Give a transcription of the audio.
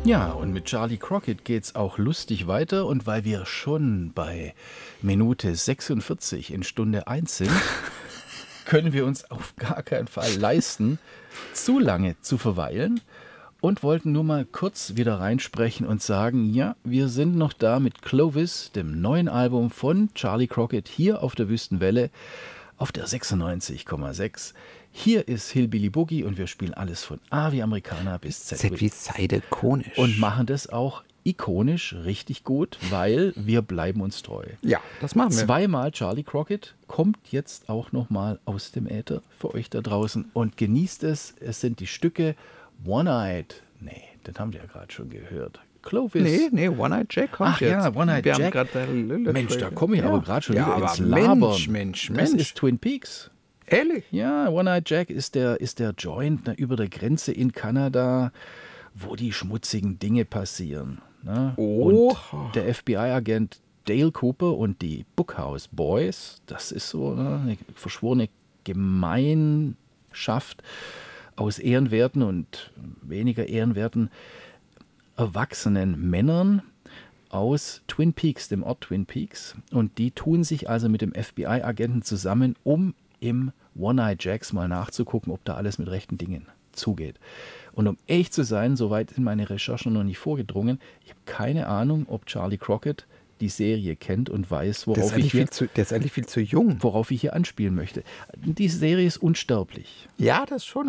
Ja, und mit Charlie Crockett geht's auch lustig weiter. Und weil wir schon bei Minute 46 in Stunde 1 sind, können wir uns auf gar keinen Fall leisten, zu lange zu verweilen. Und wollten nur mal kurz wieder reinsprechen und sagen, ja, wir sind noch da mit Clovis, dem neuen Album von Charlie Crockett, hier auf der Wüstenwelle, auf der 96,6. Hier ist Hillbilly Boogie und wir spielen alles von A wie Amerikaner bis Z wie Seide konisch. und machen das auch ikonisch richtig gut, weil wir bleiben uns treu. Ja, das machen wir. Zweimal Charlie Crockett kommt jetzt auch nochmal aus dem Äther für euch da draußen und genießt es. Es sind die Stücke One-Eyed. Nee, den haben wir ja gerade schon gehört. Clovis. Nee, One-Eyed Jack kommt Ach jetzt. ja, One-Eyed Wir haben Jack. grad Mensch, da komme ich aber gerade schon Ja, wieder aber ins Labern. Mensch. Das ist Twin Peaks. Ehrlich? Ja, One-Eyed Jack ist der Joint über der Grenze in Kanada, wo die schmutzigen Dinge passieren. Ne? Oh. Und der FBI-Agent Dale Cooper und die Bookhouse Boys, das ist so eine verschworene Gemeinschaft aus ehrenwerten und weniger ehrenwerten erwachsenen Männern aus Twin Peaks, dem Ort Twin Peaks. Und die tun sich also mit dem FBI-Agenten zusammen, um im One-Eyed Jacks mal nachzugucken, ob da alles mit rechten Dingen zugeht. Und um ehrlich zu sein, soweit sind meine Recherchen noch nicht vorgedrungen, ich habe keine Ahnung, ob Charlie Crockett die Serie kennt und weiß, Der ist eigentlich viel zu jung. worauf ich hier anspielen möchte. Diese Serie ist unsterblich. Ja, das schon.